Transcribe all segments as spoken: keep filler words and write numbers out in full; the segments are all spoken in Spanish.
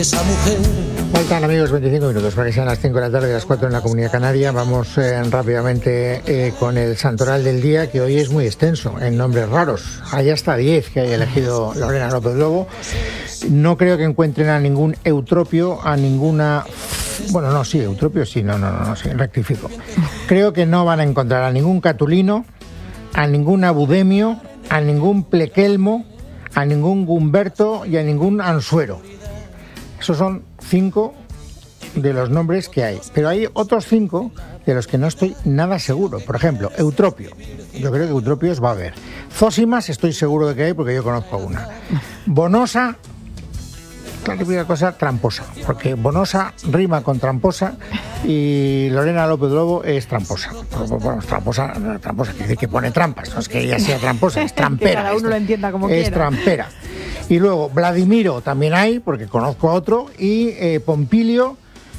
Esa mujer. Faltan, amigos, veinticinco minutos para que sean las cinco de la tarde, las cuatro en la Comunidad Canaria. Vamos eh, rápidamente eh, con el santoral del día, que hoy es muy extenso, en nombres raros. Hay hasta diez que haya elegido Lorena López Lobo. No creo que encuentren a ningún eutropio, a ninguna... Bueno, no, sí, eutropio sí, no, no, no, no sí, rectifico. Creo que no van a encontrar a ningún catulino, a ningún abudemio, a ningún plequelmo, a ningún gumberto y a ningún ansuero. Esos son cinco de los nombres que hay. Pero hay otros cinco de los que no estoy nada seguro. Por ejemplo, eutropio. Yo creo que eutropios va a haber. Zósimas estoy seguro de que hay porque yo conozco una. Bonosa, la típica cosa tramposa. Porque bonosa rima con tramposa y Lorena López Lobo es tramposa. Bueno, tramposa, tramposa quiere decir que pone trampas. No es que ella sea tramposa, es trampera. Que cada uno lo entienda como quiera. Es trampera. Y luego Vladimiro también hay, porque conozco a otro, y eh, Pompilio,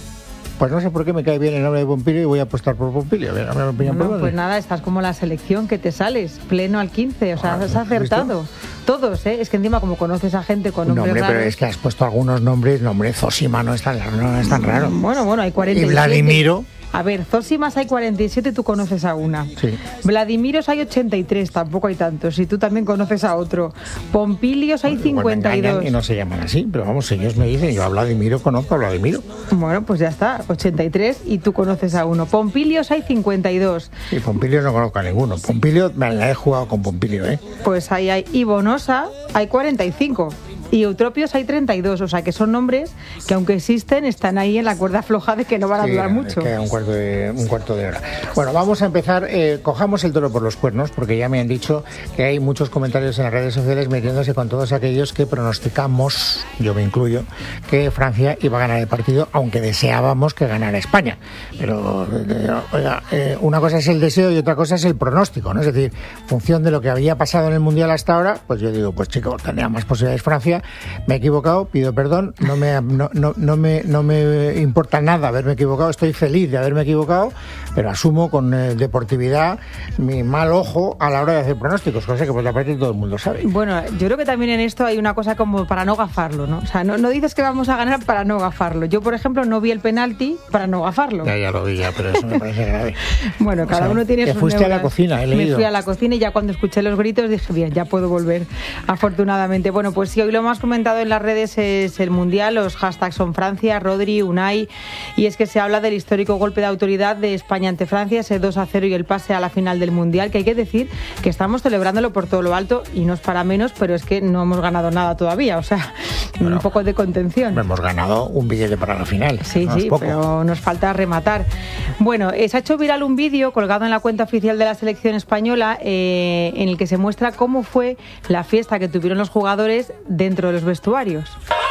pues no sé por qué me cae bien el nombre de Pompilio y voy a apostar por Pompilio. A ver, a ver, opinión bueno, por pues nada, estás como la selección que te sales, pleno al quince, o sea, ah, has acertado. ¿Visto? Todos, ¿eh? Es que encima como conoces a gente con nombres no, hombre, raros... pero es que has puesto algunos nombres, nombre Zósima no es tan, no es tan raro. Bueno, bueno, hay cuarenta y siete. Y Vladimiro... A ver, Zósimas hay cuarenta y siete, tú conoces a una. Sí. Vladimiros hay ochenta y tres, tampoco hay tantos, y tú también conoces a otro. Pompilios hay cincuenta y dos. Bueno, y no se llaman así, pero vamos, ellos me dicen, yo a Vladimiro conozco a Vladimiro. Bueno, pues ya está, ochenta y tres y tú conoces a uno. Pompilios hay cincuenta y dos. Y Pompilio no conozco a ninguno. Pompilio, me la he jugado con Pompilio, ¿eh? Pues ahí hay. Y Bonosa hay cuarenta y cinco. Y eutropios hay treinta y dos, o sea que son nombres que aunque existen están ahí en la cuerda floja de que no van a sí, durar mucho. Queda un cuarto de, un cuarto de hora. Bueno, vamos a empezar, eh, cojamos el toro por los cuernos, porque ya me han dicho que hay muchos comentarios en las redes sociales metiéndose con todos aquellos que pronosticamos, yo me incluyo, que Francia iba a ganar el partido, aunque deseábamos que ganara España. Pero, eh, oiga, eh, una cosa es el deseo y otra cosa es el pronóstico, ¿no? Es decir, en función de lo que había pasado en el Mundial hasta ahora, pues yo digo, pues chicos, tenía más posibilidades Francia. Me he equivocado, pido perdón, no me, no, no, no, me, no me importa nada haberme equivocado, estoy feliz de haberme equivocado, pero asumo con eh, deportividad mi mal ojo a la hora de hacer pronósticos, cosa que por otra parte todo el mundo sabe. Bueno, yo creo que también en esto hay una cosa como para no gafarlo, ¿no? O sea, no, no dices que vamos a ganar para no gafarlo. Yo, por ejemplo, no vi el penalti para no gafarlo. Ya, ya lo vi, ya, pero eso me parece grave. Bueno, cada o sea, uno tiene sus fuiste neuras. A la cocina, he leído. Me fui a la cocina y ya cuando escuché los gritos dije, bien, ya puedo volver, afortunadamente. Bueno, pues sí, hoy lo hemos comentado en las redes es el Mundial, los hashtags son Francia, Rodri, Unai, y es que se habla del histórico golpe de autoridad de España ante Francia, ese dos a cero y el pase a la final del Mundial, que hay que decir que estamos celebrándolo por todo lo alto y no es para menos, pero es que no hemos ganado nada todavía, o sea, bueno, un poco de contención. Hemos ganado un billete para la final. Sí, no sí, pero nos falta rematar. Bueno, eh, se ha hecho viral un vídeo colgado en la cuenta oficial de la selección española eh, en el que se muestra cómo fue la fiesta que tuvieron los jugadores dentro de los vestuarios.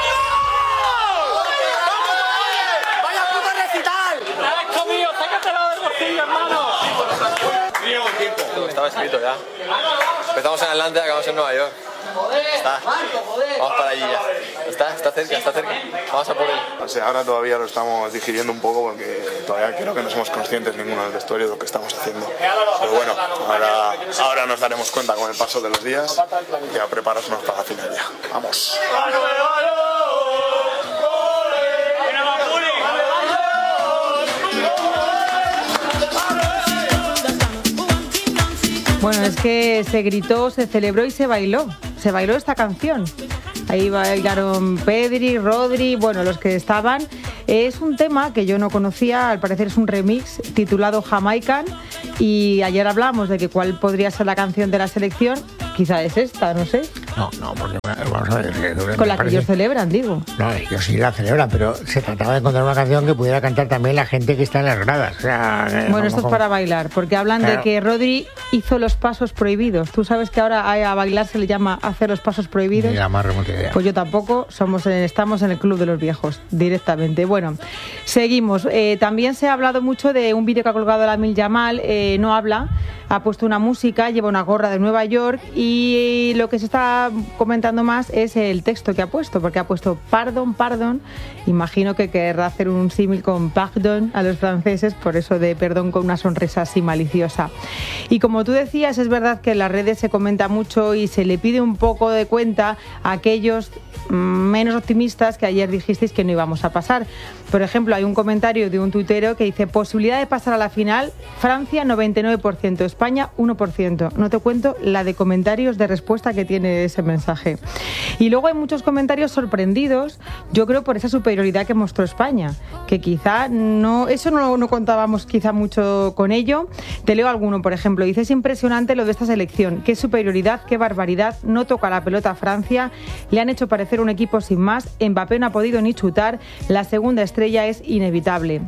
¡Vaya puto recital! ¡Alex mío, sácatelo del bolsillo, hermano! Estaba escrito ya. Empezamos en Atlanta y acabamos en Nueva York. Está. Vamos para allí ya. Está, está cerca, está cerca. Vamos a por él. O sea, ahora todavía lo estamos digiriendo un poco porque todavía creo que no somos conscientes ninguno del vestuario de lo que estamos haciendo. Pero bueno, ahora, ahora nos daremos cuenta con el paso de los días y a prepararnos para la final ya. ¡Vamos! Bueno, es que se gritó, se celebró y se bailó. Se bailó esta canción. Ahí bailaron Pedri, Rodri, bueno, los que estaban. Es un tema que yo no conocía, al parecer es un remix titulado Jamaican. Y ayer hablamos de que cuál podría ser la canción de la selección. Quizá es esta, no sé. No, no, porque vamos a ver. Con la que ellos celebran, digo. No, ellos sí la celebran, pero se trataba de encontrar una canción que pudiera cantar también la gente que está en las gradas. O sea, bueno, como, esto es para bailar, porque hablan claro. de que Rodri hizo los pasos prohibidos. Tú sabes que ahora a bailar se le llama hacer los pasos prohibidos. Ni la más remota idea. Pues yo tampoco, somos en, estamos en el club de los viejos, directamente. Bueno, seguimos. Eh, también se ha hablado mucho de un vídeo que ha colgado Lamine Yamal, eh, no habla, ha puesto una música, lleva una gorra de Nueva York y lo que se está está comentando más es el texto que ha puesto, porque ha puesto pardon, pardon. Imagino que querrá hacer un símil con pardon a los franceses, por eso de perdón con una sonrisa así maliciosa. Y como tú decías, es verdad que en las redes se comenta mucho y se le pide un poco de cuenta a aquellos menos optimistas que ayer dijisteis que no íbamos a pasar. Por ejemplo, hay un comentario de un tuitero que dice: posibilidad de pasar a la final, Francia noventa y nueve por ciento, España uno por ciento. No te cuento la de comentarios de respuesta que tiene ese mensaje. Y luego hay muchos comentarios sorprendidos, yo creo, por esa superioridad que mostró España, que quizá no, eso no, no contábamos quizá mucho con ello. Te leo alguno, por ejemplo, dice: es impresionante lo de esta selección, qué superioridad, qué barbaridad, no toca la pelota a Francia, le han hecho parecer un equipo sin más, Mbappé no ha podido ni chutar, la segunda estrella es inevitable.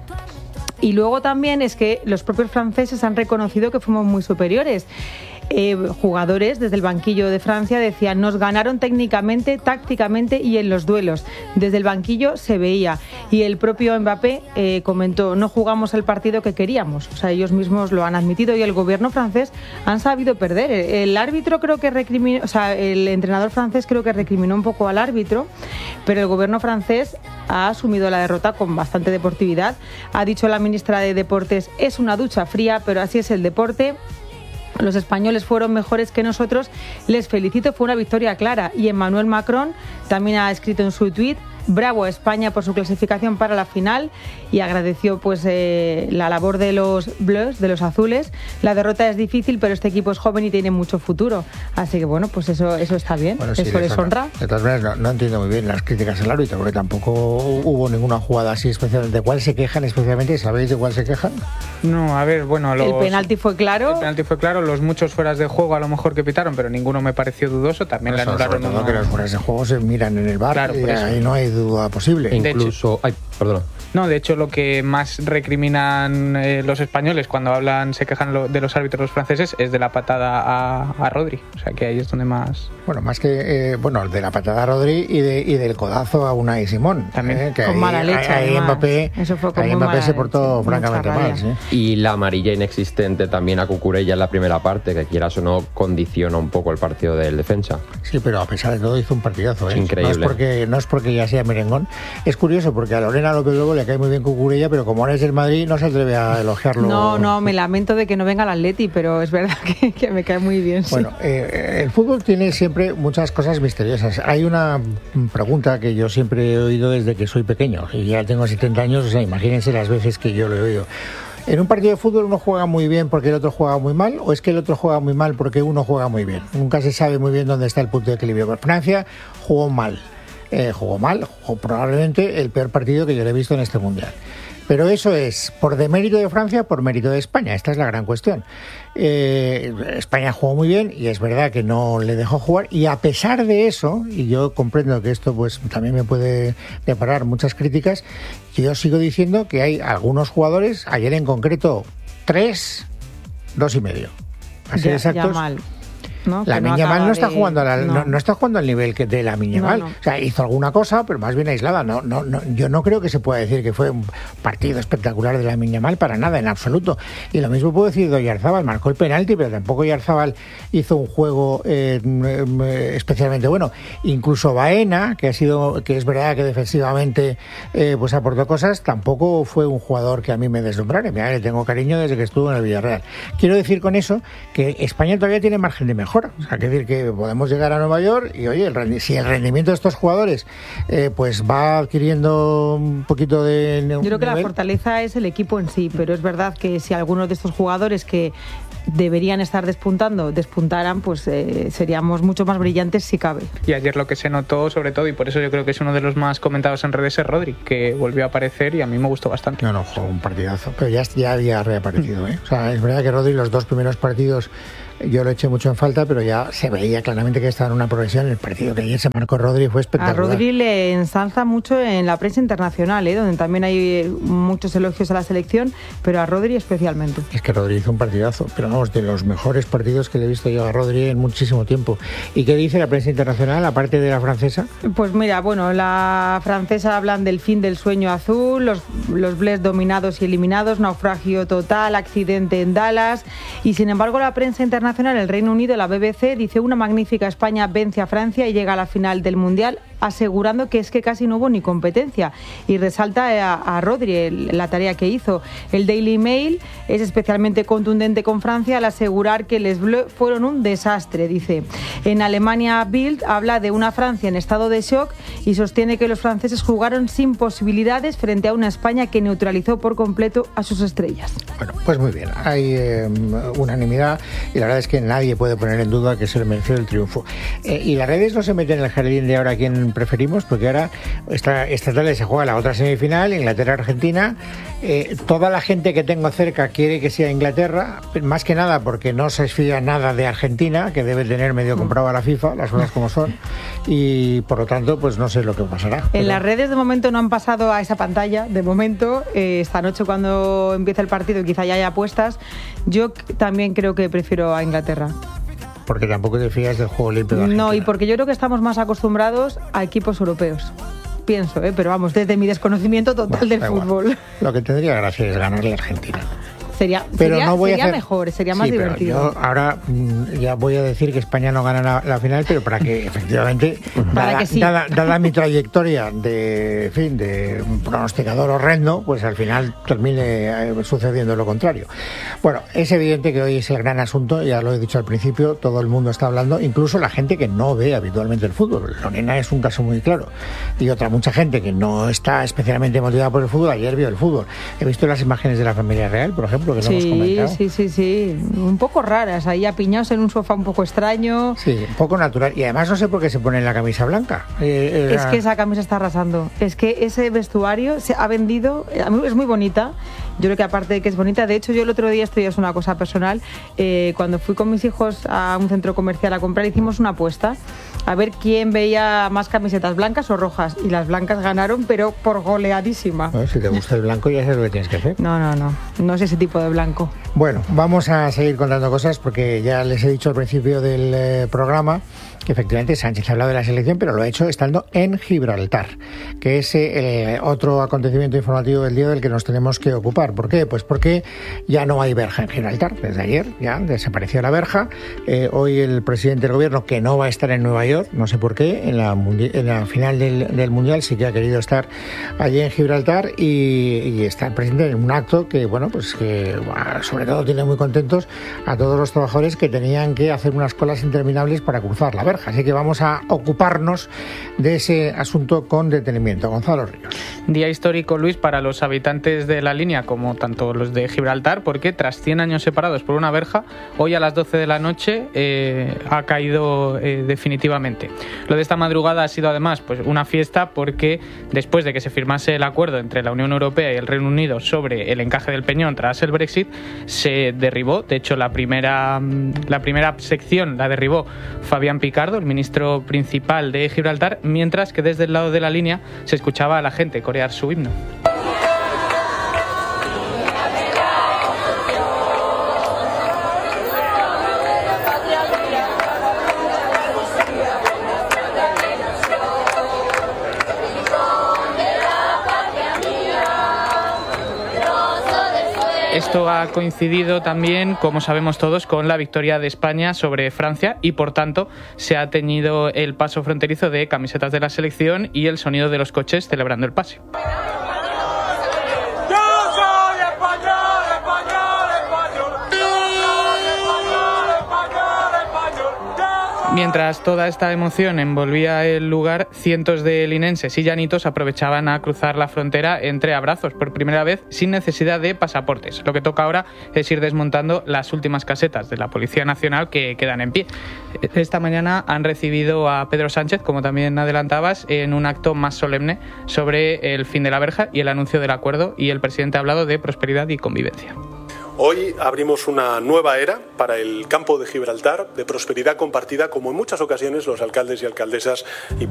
Y luego también es que los propios franceses han reconocido que fuimos muy superiores. Eh, jugadores desde el banquillo de Francia decían: nos ganaron técnicamente, tácticamente y en los duelos. Desde el banquillo se veía. Y el propio Mbappé eh, comentó: no jugamos el partido que queríamos. O sea, ellos mismos lo han admitido y el gobierno francés han sabido perder. El árbitro creo que recriminó, o sea, el entrenador francés creo que recriminó un poco al árbitro, pero el gobierno francés ha asumido la derrota con bastante deportividad. Ha dicho la ministra de Deportes: es una ducha fría, pero así es el deporte. Los españoles fueron mejores que nosotros, les felicito, fue una victoria clara. Y Emmanuel Macron también ha escrito en su tuit: bravo a España por su clasificación para la final, y agradeció pues eh, la labor de los bleus, de los azules. La derrota es difícil, pero este equipo es joven y tiene mucho futuro. Así que bueno, pues eso eso está bien, bueno, sí, eso les honra. De todas maneras, no, no entiendo muy bien las críticas al árbitro, porque tampoco hubo ninguna jugada así especial. ¿De cuál se quejan especialmente? ¿Sabéis de cuál se quejan? No, a ver, bueno... Los, el penalti fue claro. El penalti fue claro, los muchos fueras de juego a lo mejor que pitaron, pero ninguno me pareció dudoso. También le anularon uno... que los fueras de juego se miran en el bar, claro, y ahí no hay duda posible. Incluso... Ay, perdona. No, de hecho, lo que más recriminan eh, los españoles cuando hablan, se quejan lo, de los árbitros los franceses, es de la patada a, a Rodri. O sea, que ahí es donde más... Bueno, más que... Eh, bueno, de la patada a Rodri y, de, y del codazo a Unai Simón. También. Eh, que con ahí, mala leche, ahí, ahí Mbappé, Eso fue con ahí Mbappé se portó leche, francamente mal. ¿Sí? Y la amarilla inexistente también a Cucurella en la primera parte, que quieras o no, condiciona un poco el partido del defensa. Sí, pero a pesar de todo hizo un partidazo. ¿eh? Increíble. No es, porque, no es porque ya sea merengón. Es curioso porque a Lorena López Lobo le cae muy bien Cucurella, pero como ahora es del Madrid no se atreve a elogiarlo. No, no, me lamento de que no venga el Atleti, pero es verdad que, que me cae muy bien. Bueno, sí. eh, el fútbol tiene siempre muchas cosas misteriosas. Hay una pregunta que yo siempre he oído desde que soy pequeño, y ya tengo setenta años, o sea, imagínense las veces que yo lo he oído. ¿En un partido de fútbol uno juega muy bien porque el otro juega muy mal, o es que el otro juega muy mal porque uno juega muy bien? Nunca se sabe muy bien dónde está el punto de equilibrio. Pero Francia jugó mal, eh, jugó mal, jugó probablemente el peor partido que yo le he visto en este Mundial. Pero eso es por demérito de Francia, por mérito de España. Esta es la gran cuestión. Eh, España jugó muy bien y es verdad que no le dejó jugar, y a pesar de eso, y yo comprendo que esto pues también me puede deparar muchas críticas, yo sigo diciendo que hay algunos jugadores, ayer en concreto tres, dos y medio. Así ya, exactos. Ya mal. ¿No? La no Miñamal no está de... jugando la, no. No, no está jugando al nivel que de la Miñamal. No, no. O sea, hizo alguna cosa, pero más bien aislada. No, no, no, yo no creo que se pueda decir que fue un partido espectacular de la Miñamal, para nada, en absoluto. Y lo mismo puedo decir de Oyarzábal, marcó el penalti, pero tampoco Oyarzábal hizo un juego eh, especialmente bueno. Incluso Baena, que ha sido, que es verdad que defensivamente eh, pues aportó cosas, tampoco fue un jugador que a mí me deslumbrara. Mira, le tengo cariño desde que estuvo en el Villarreal. Quiero decir con eso que España todavía tiene margen de mejora. O sea, que decir que podemos llegar a Nueva York y, oye, el, si el rendimiento de estos jugadores eh, pues va adquiriendo un poquito de... Yo creo que nivel. La fortaleza es el equipo en sí, pero es verdad que si algunos de estos jugadores que deberían estar despuntando, despuntaran, pues eh, seríamos mucho más brillantes si cabe. Y ayer lo que se notó, sobre todo, y por eso yo creo que es uno de los más comentados en redes, es Rodri, que volvió a aparecer y a mí me gustó bastante. No, no, jugó un partidazo, pero ya, ya había reaparecido, ¿eh? O sea, es verdad que Rodri los dos primeros partidos yo lo eché mucho en falta, pero ya se veía claramente que estaba en una progresión. El partido que ayer se marcó Rodri fue espectacular. A Rodri le ensalza mucho en la prensa internacional, ¿eh? Donde también hay muchos elogios a la selección, pero a Rodri especialmente. Es que Rodri hizo un partidazo, pero vamos, de los mejores partidos que le he visto yo a Rodri en muchísimo tiempo. ¿Y qué dice la prensa internacional, aparte de la francesa? Pues mira, bueno, la francesa hablan del fin del sueño azul, los, los Bleus dominados y eliminados, naufragio total, accidente en Dallas, y sin embargo la prensa internacional internacional, el Reino Unido, la B B C, dice: una magnífica España vence a Francia y llega a la final del Mundial, asegurando que es que casi no hubo ni competencia. Y resalta a, a Rodri el, la tarea que hizo. El Daily Mail es especialmente contundente con Francia al asegurar que les Bleus fueron un desastre, dice. En Alemania, Bild habla de una Francia en estado de shock y sostiene que los franceses jugaron sin posibilidades frente a una España que neutralizó por completo a sus estrellas. Bueno, pues muy bien, hay eh, unanimidad y la verdad es que nadie puede poner en duda que se le mereció el triunfo. Eh, y las redes no se meten en el jardín de ahora quién preferimos, porque ahora esta, esta tarde se juega la otra semifinal, Inglaterra-Argentina. Eh, toda la gente que tengo cerca quiere que sea Inglaterra, más que nada porque no se fía nada de Argentina, que debe tener medio comprado a la FIFA, las cosas como son, y por lo tanto pues no sé lo que pasará. En pero... las redes de momento no han pasado a esa pantalla, de momento. Eh, esta noche cuando empieza el partido quizá ya haya apuestas. Yo también creo que prefiero a Inglaterra. Porque tampoco te fías del juego limpio de Argentina. No, y porque yo creo que estamos más acostumbrados a equipos europeos. Pienso, ¿eh? Pero vamos, desde mi desconocimiento total bueno, del fútbol. Igual. Lo que tendría gracia es ganarle a Argentina. Sería, pero sería, no voy sería a hacer... mejor, sería más sí, divertido. Yo ahora ya voy a decir que España no gana la, la final, pero para que efectivamente, para dada, que sí. dada, dada mi trayectoria de, en fin, de pronosticador horrendo, pues al final termine sucediendo lo contrario. Bueno, es evidente que hoy es el gran asunto, ya lo he dicho al principio, todo el mundo está hablando, incluso la gente que no ve habitualmente el fútbol. Lorena es un caso muy claro. Y otra, mucha gente que no está especialmente motivada por el fútbol, ayer vio el fútbol. He visto las imágenes de la familia real, por ejemplo, que sí, sí, sí, sí, un poco raras, ahí apiñados en un sofá un poco extraño. Sí, un poco natural. Y además no sé por qué se ponen la camisa blanca. Eh, era... Es que esa camisa está arrasando. Es que ese vestuario se ha vendido, es muy bonita. Yo creo que aparte de que es bonita, de hecho yo el otro día, esto ya es una cosa personal, eh, cuando fui con mis hijos a un centro comercial a comprar, hicimos una apuesta a ver quién veía más camisetas, blancas o rojas, y las blancas ganaron, pero por goleadísima. Bueno, si te gusta el blanco ya sabes lo que tienes que hacer. No, no, no, no es ese tipo de blanco. Bueno, vamos a seguir contando cosas porque ya les he dicho al principio del eh, programa que efectivamente Sánchez ha hablado de la selección, pero lo ha hecho estando en Gibraltar, que es eh, otro acontecimiento informativo del día del que nos tenemos que ocupar. ¿Por qué? Pues porque ya no hay verja en Gibraltar. Desde ayer ya desapareció la verja. Eh, hoy el presidente del gobierno, que no va a estar en Nueva York, no sé por qué, en la, en la final del, del Mundial sí que ha querido estar allí en Gibraltar y, y está presente en un acto que, bueno, pues que sobre todo tiene muy contentos a todos los trabajadores que tenían que hacer unas colas interminables para cruzar la verja. Así que vamos a ocuparnos de ese asunto con detenimiento. Gonzalo Ríos. Día histórico, Luis, para los habitantes de la línea, como tanto los de Gibraltar, porque tras cien años separados por una verja, hoy a las doce de la noche eh, ha caído eh, definitivamente. Lo de esta madrugada ha sido además pues una fiesta porque después de que se firmase el acuerdo entre la Unión Europea y el Reino Unido sobre el encaje del Peñón tras el Brexit, se derribó. De hecho, la primera, la primera sección la derribó Fabián Picardo, el ministro principal de Gibraltar, mientras que desde el lado de la línea se escuchaba a la gente corear su himno. Esto ha coincidido también, como sabemos todos, con la victoria de España sobre Francia y, por tanto, se ha teñido el paso fronterizo de camisetas de la selección y el sonido de los coches celebrando el pase. Mientras toda esta emoción envolvía el lugar, cientos de linenses y llanitos aprovechaban a cruzar la frontera entre abrazos por primera vez sin necesidad de pasaportes. Lo que toca ahora es ir desmontando las últimas casetas de la Policía Nacional que quedan en pie. Esta mañana han recibido a Pedro Sánchez, como también adelantabas, en un acto más solemne sobre el fin de la verja y el anuncio del acuerdo, y el presidente ha hablado de prosperidad y convivencia. Hoy abrimos una nueva era para el campo de Gibraltar, de prosperidad compartida, como en muchas ocasiones los alcaldes y alcaldesas y